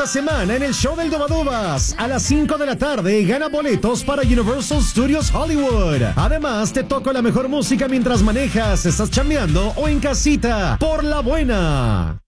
esta semana en el show del Dubadubas. A las 5 de la tarde gana boletos para Universal Studios Hollywood. Además, te toco la mejor música mientras manejas, estás chambeando o en casita. Por la buena.